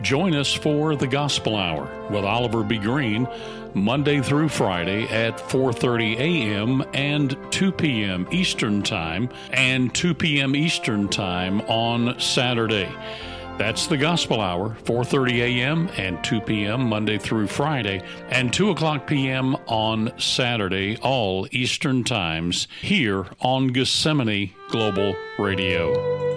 Join us for the Gospel Hour with Oliver B. Green, Monday through Friday at 4:30 a.m. and 2 p.m. Eastern Time, and 2 p.m. Eastern Time on Saturday. That's the Gospel Hour, 4:30 a.m. and 2 p.m. Monday through Friday, and 2 o'clock p.m. on Saturday, all Eastern Times, here on Gethsemane Global Radio.